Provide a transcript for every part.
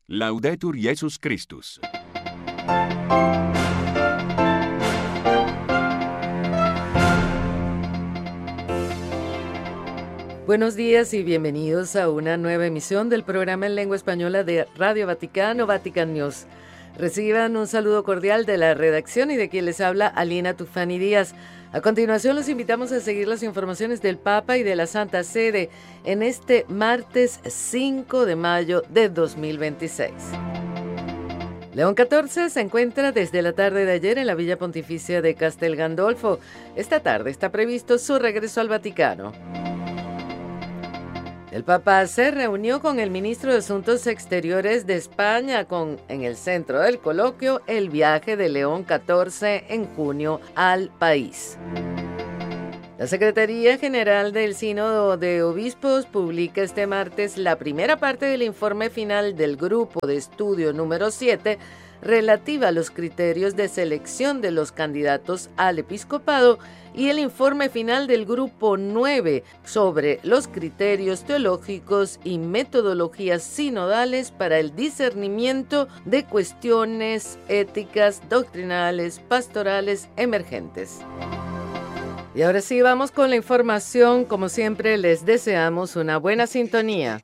Laudetur Jesus Christus. Buenos días y bienvenidos a una nueva emisión del programa en lengua española de Radio Vaticano, Vatican News. Reciban un saludo cordial de la redacción y de quien les habla, Alina Tufani Díaz. A continuación los invitamos a seguir las informaciones del Papa y de la Santa Sede en este martes 5 de mayo de 2026. León XIV se encuentra desde la tarde de ayer en la Villa Pontificia de Castel Gandolfo. Esta tarde está previsto su regreso al Vaticano. El Papa se reunió con el ministro de Asuntos Exteriores de España en el centro del coloquio el viaje de León XIV en junio al país. La Secretaría General del Sínodo de Obispos publica este martes la primera parte del informe final del Grupo de Estudio número 7 relativa a los criterios de selección de los candidatos al episcopado y el informe final del Grupo 9 sobre los criterios teológicos y metodologías sinodales para el discernimiento de cuestiones éticas, doctrinales, pastorales emergentes. Y ahora sí, vamos con la información. Como siempre, les deseamos una buena sintonía.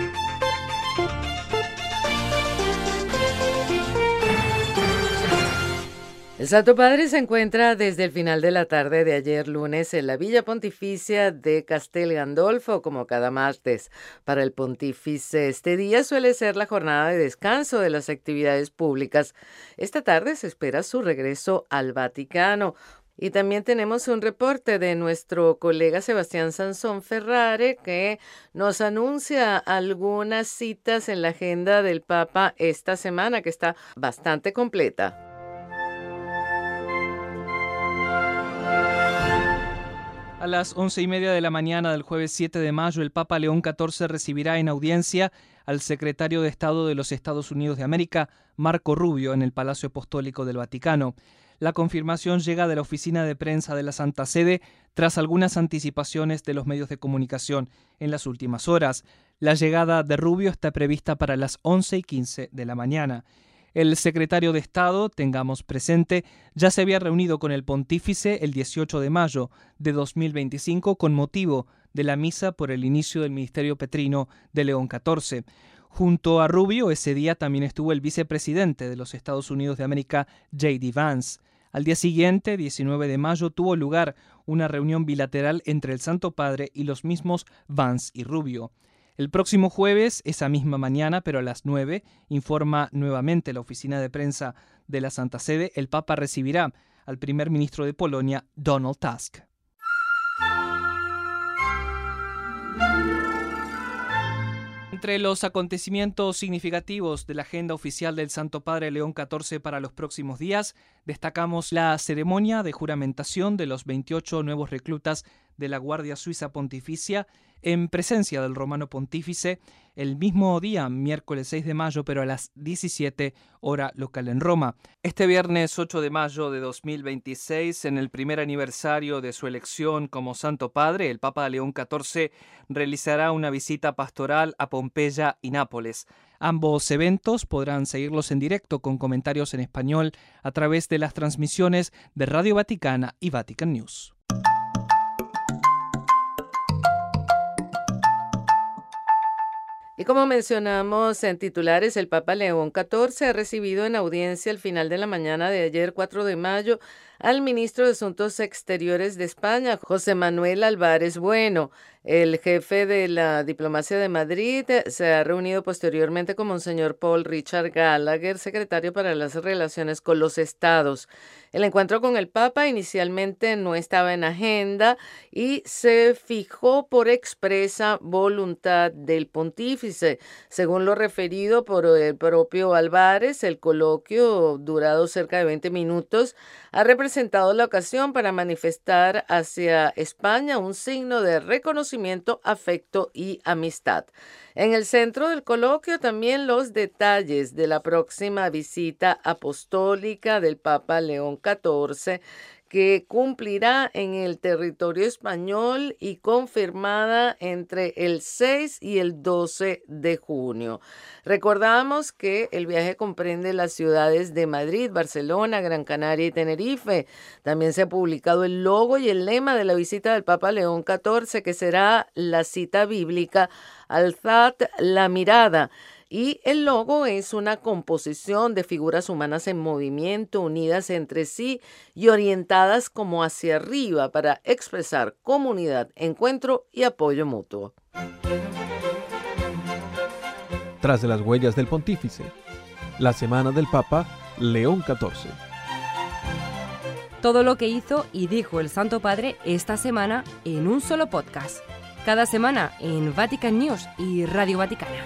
El Santo Padre se encuentra desde el final de la tarde de ayer lunes en la Villa Pontificia de Castel Gandolfo, como cada martes. Para el pontífice, este día suele ser la jornada de descanso de las actividades públicas. Esta tarde se espera su regreso al Vaticano. Y también tenemos un reporte de nuestro colega Sebastián Sansón Ferrare que nos anuncia algunas citas en la agenda del Papa esta semana, que está bastante completa. A las 11:30 de la mañana del jueves 7 de mayo, el Papa León XIV recibirá en audiencia al secretario de Estado de los Estados Unidos de América, Marco Rubio, en el Palacio Apostólico del Vaticano. La confirmación llega de la oficina de prensa de la Santa Sede tras algunas anticipaciones de los medios de comunicación en las últimas horas. La llegada de Rubio está prevista para las 11:15 de la mañana. El secretario de Estado, tengamos presente, ya se había reunido con el pontífice el 18 de mayo de 2025 con motivo de la misa por el inicio del ministerio petrino de León XIV. Junto a Rubio, ese día también estuvo el vicepresidente de los Estados Unidos de América, J.D. Vance. Al día siguiente, 19 de mayo, tuvo lugar una reunión bilateral entre el Santo Padre y los mismos Vance y Rubio. El próximo jueves, esa misma mañana, pero a las 9, informa nuevamente la oficina de prensa de la Santa Sede, el Papa recibirá al primer ministro de Polonia, Donald Tusk. Entre los acontecimientos significativos de la agenda oficial del Santo Padre León XIV para los próximos días, destacamos la ceremonia de juramentación de los 28 nuevos reclutas de la Guardia Suiza Pontificia en presencia del Romano Pontífice el mismo día, miércoles 6 de mayo, pero a las 17 hora local en Roma. Este viernes 8 de mayo de 2026, en el primer aniversario de su elección como Santo Padre, el Papa León XIV realizará una visita pastoral a Pompeya y Nápoles. Ambos eventos podrán seguirlos en directo con comentarios en español a través de las transmisiones de Radio Vaticana y Vatican News. Y como mencionamos en titulares, el Papa León XIV ha recibido en audiencia al final de la mañana de ayer, 4 de mayo, al ministro de Asuntos Exteriores de España, José Manuel Álvarez Bueno. El jefe de la diplomacia de Madrid se ha reunido posteriormente con Monseñor Paul Richard Gallagher, secretario para las relaciones con los estados. El encuentro con el Papa inicialmente no estaba en agenda y se fijó por expresa voluntad del pontífice. Según lo referido por el propio Álvarez, el coloquio, durado cerca de 20 minutos, ha representado la ocasión para manifestar hacia España un signo de reconocimiento, afecto y amistad. En el centro del coloquio también los detalles de la próxima visita apostólica del Papa León XIV, que cumplirá en el territorio español y confirmada entre el 6 y el 12 de junio. Recordamos que el viaje comprende las ciudades de Madrid, Barcelona, Gran Canaria y Tenerife. También se ha publicado el logo y el lema de la visita del Papa León XIV, que será la cita bíblica Alzad la mirada. Y el logo es una composición de figuras humanas en movimiento, unidas entre sí y orientadas como hacia arriba para expresar comunidad, encuentro y apoyo mutuo. Tras de las huellas del Pontífice, la semana del Papa León XIV. Todo lo que hizo y dijo el Santo Padre esta semana en un solo podcast. Cada semana en Vatican News y Radio Vaticana.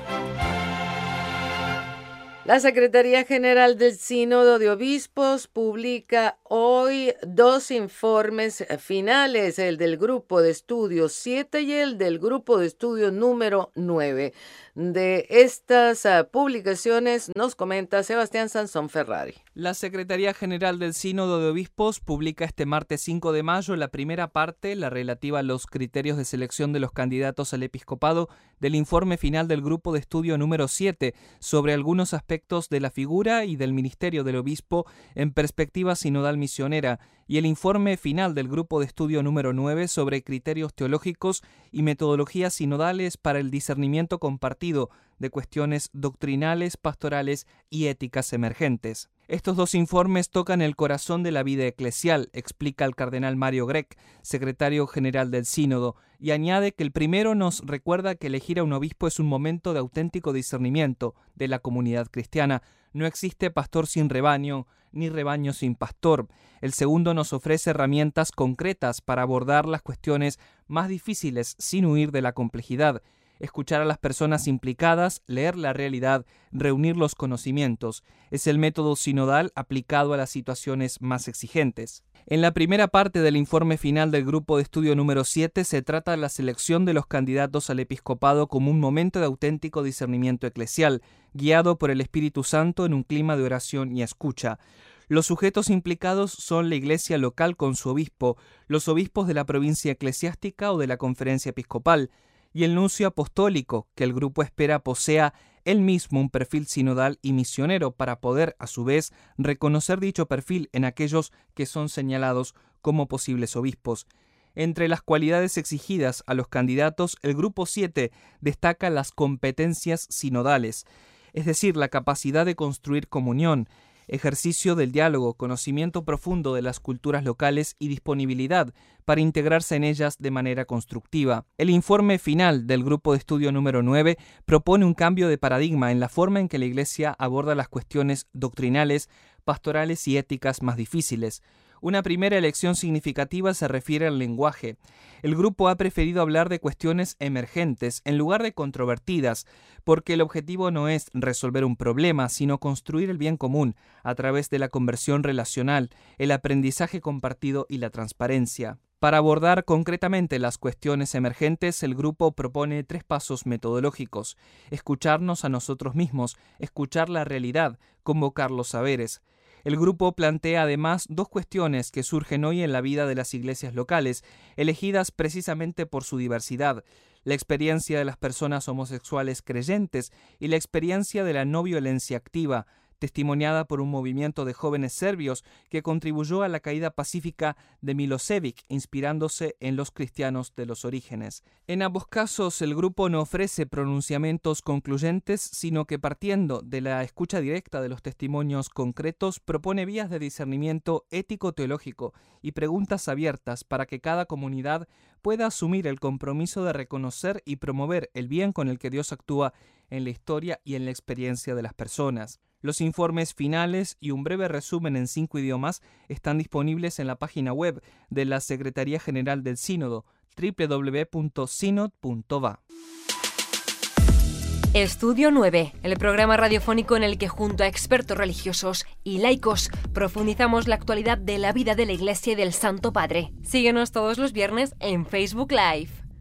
La Secretaría General del Sínodo de Obispos publica hoy 2 informes finales, el del Grupo de Estudio 7 y el del Grupo de Estudio número 9. De estas publicaciones nos comenta Sebastián Sansón Ferrari. La Secretaría General del Sínodo de Obispos publica este martes 5 de mayo la primera parte, la relativa a los criterios de selección de los candidatos al episcopado, del informe final del Grupo de Estudio número 7 sobre algunos aspectos de la figura y del ministerio del obispo en perspectiva sinodal misionera, y el informe final del Grupo de Estudio número 9 sobre criterios teológicos y metodologías sinodales para el discernimiento compartido de cuestiones doctrinales, pastorales y éticas emergentes. Estos 2 informes tocan el corazón de la vida eclesial, explica el cardenal Mario Grech, secretario general del Sínodo, y añade que el primero nos recuerda que elegir a un obispo es un momento de auténtico discernimiento de la comunidad cristiana. No existe pastor sin rebaño, ni rebaño sin pastor. El segundo nos ofrece herramientas concretas para abordar las cuestiones más difíciles sin huir de la complejidad. Escuchar a las personas implicadas, leer la realidad, reunir los conocimientos. Es el método sinodal aplicado a las situaciones más exigentes. En la primera parte del informe final del Grupo de Estudio número 7 se trata de la selección de los candidatos al episcopado como un momento de auténtico discernimiento eclesial, guiado por el Espíritu Santo en un clima de oración y escucha. Los sujetos implicados son la iglesia local con su obispo, los obispos de la provincia eclesiástica o de la conferencia episcopal, y el nuncio apostólico, que el grupo espera posea él mismo un perfil sinodal y misionero para poder, a su vez, reconocer dicho perfil en aquellos que son señalados como posibles obispos. Entre las cualidades exigidas a los candidatos, el grupo 7 destaca las competencias sinodales, es decir, la capacidad de construir comunión, ejercicio del diálogo, conocimiento profundo de las culturas locales y disponibilidad para integrarse en ellas de manera constructiva. El informe final del Grupo de Estudio número 9 propone un cambio de paradigma en la forma en que la Iglesia aborda las cuestiones doctrinales, pastorales y éticas más difíciles. Una primera elección significativa se refiere al lenguaje. El grupo ha preferido hablar de cuestiones emergentes en lugar de controvertidas, porque el objetivo no es resolver un problema, sino construir el bien común a través de la conversión relacional, el aprendizaje compartido y la transparencia. Para abordar concretamente las cuestiones emergentes, el grupo propone 3 pasos metodológicos: escucharnos a nosotros mismos, escuchar la realidad, convocar los saberes. El grupo plantea además 2 cuestiones que surgen hoy en la vida de las iglesias locales, elegidas precisamente por su diversidad: la experiencia de las personas homosexuales creyentes y la experiencia de la no violencia activa, testimoniada por un movimiento de jóvenes serbios que contribuyó a la caída pacífica de Milosevic, inspirándose en los cristianos de los orígenes. En ambos casos, el grupo no ofrece pronunciamientos concluyentes, sino que partiendo de la escucha directa de los testimonios concretos, propone vías de discernimiento ético-teológico y preguntas abiertas para que cada comunidad pueda asumir el compromiso de reconocer y promover el bien con el que Dios actúa en la historia y en la experiencia de las personas. Los informes finales y un breve resumen en 5 idiomas están disponibles en la página web de la Secretaría General del Sínodo, www.synod.va. Estudio 9, el programa radiofónico en el que junto a expertos religiosos y laicos profundizamos la actualidad de la vida de la Iglesia y del Santo Padre. Síguenos todos los viernes en Facebook Live.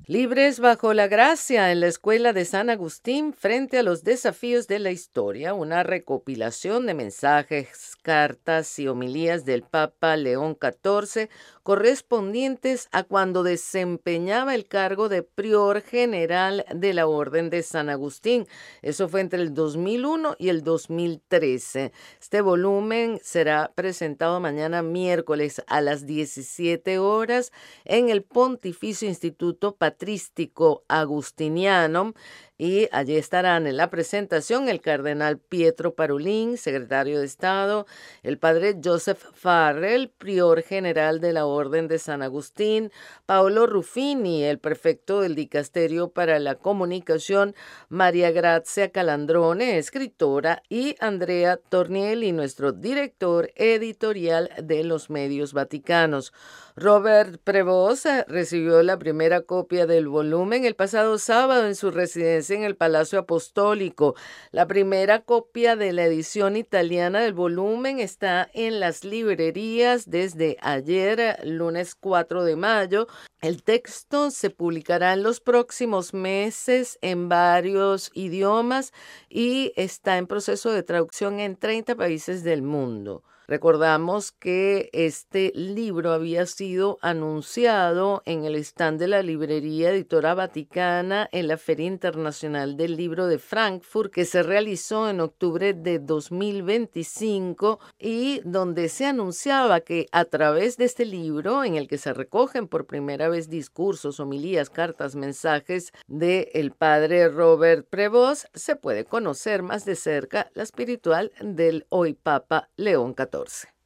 Libres bajo la gracia en la Escuela de San Agustín frente a los desafíos de la historia, una recopilación de mensajes, cartas y homilías del Papa León XIV correspondientes a cuando desempeñaba el cargo de prior general de la Orden de San Agustín. Eso fue entre el 2001 y el 2013. Este volumen será presentado mañana miércoles a las 17 horas en el Pontificio Instituto Patrístico Agustiniano, y allí estarán en la presentación el cardenal Pietro Parolin, secretario de Estado, el padre Joseph Farrell, prior general de la Orden de San Agustín, Paolo Ruffini, el prefecto del Dicasterio para la Comunicación, María Grazia Calandrone, escritora, y Andrea Tornielli, nuestro director editorial de los medios vaticanos. Robert Prevost recibió la primera copia del volumen el pasado sábado en su residencia en el Palacio Apostólico. La primera copia de la edición italiana del volumen está en las librerías desde ayer, lunes 4 de mayo. El texto se publicará en los próximos meses en varios idiomas y está en proceso de traducción en 30 países del mundo. Recordamos que este libro había sido anunciado en el stand de la librería Editora Vaticana en la Feria Internacional del Libro de Frankfurt, que se realizó en octubre de 2025, y donde se anunciaba que a través de este libro, en el que se recogen por primera vez discursos, homilías, cartas, mensajes del padre Robert Prevost, se puede conocer más de cerca la espiritual del hoy Papa León XIV.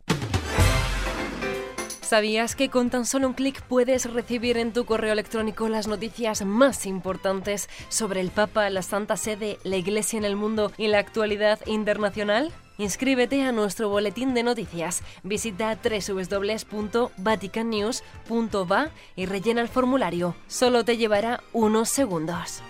¿Sabías que con tan solo un clic puedes recibir en tu correo electrónico las noticias más importantes sobre el Papa, la Santa Sede, la Iglesia en el mundo y la actualidad internacional? Inscríbete a nuestro boletín de noticias. Visita www.vaticannews.va y rellena el formulario. Solo te llevará unos segundos.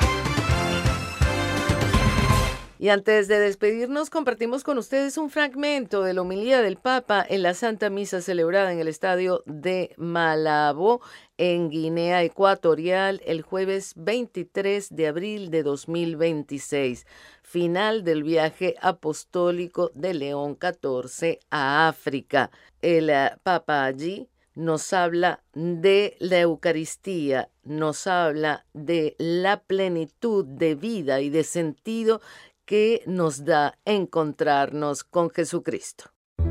Y antes de despedirnos, compartimos con ustedes un fragmento de la homilía del Papa en la Santa Misa celebrada en el estadio de Malabo, en Guinea Ecuatorial, el jueves 23 de abril de 2026, final del viaje apostólico de León XIV a África. El Papa allí nos habla de la Eucaristía, nos habla de la plenitud de vida y de sentido que nos da encontrarnos con Jesucristo.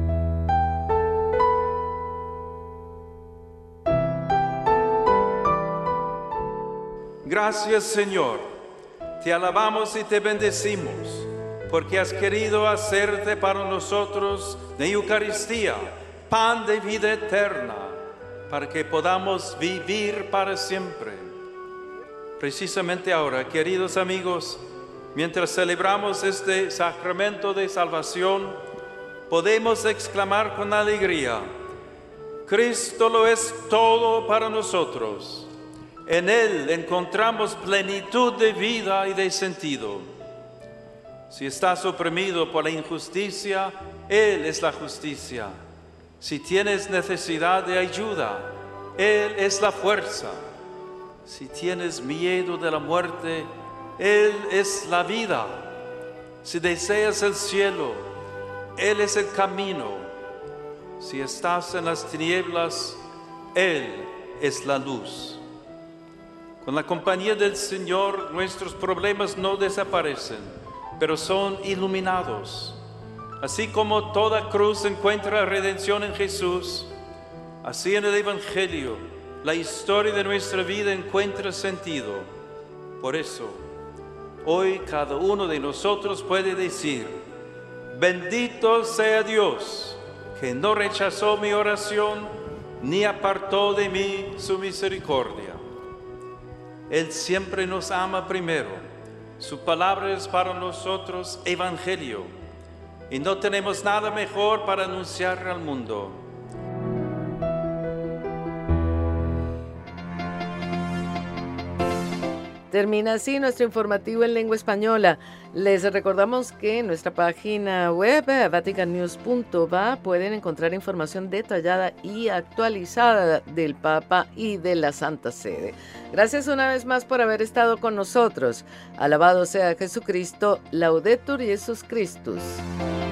Gracias, Señor. Te alabamos y te bendecimos, porque has querido hacerte para nosotros de Eucaristía, pan de vida eterna, para que podamos vivir para siempre. Precisamente ahora, queridos amigos, mientras celebramos este sacramento de salvación, podemos exclamar con alegría: Cristo lo es todo para nosotros. En Él encontramos plenitud de vida y de sentido. Si estás oprimido por la injusticia, Él es la justicia. Si tienes necesidad de ayuda, Él es la fuerza. Si tienes miedo de la muerte, Él es la vida. Si deseas el cielo, Él es el camino. Si estás en las tinieblas, Él es la luz. Con la compañía del Señor, nuestros problemas no desaparecen, pero son iluminados. Así como toda cruz encuentra redención en Jesús, así en el Evangelio, la historia de nuestra vida encuentra sentido. Por eso, hoy cada uno de nosotros puede decir: bendito sea Dios, que no rechazó mi oración, ni apartó de mí su misericordia. Él siempre nos ama primero. Su palabra es para nosotros evangelio, y no tenemos nada mejor para anunciar al mundo. Termina así nuestro informativo en lengua española. Les recordamos que en nuestra página web, vaticannews.va, pueden encontrar información detallada y actualizada del Papa y de la Santa Sede. Gracias una vez más por haber estado con nosotros. Alabado sea Jesucristo, Laudetur Jesus Christus.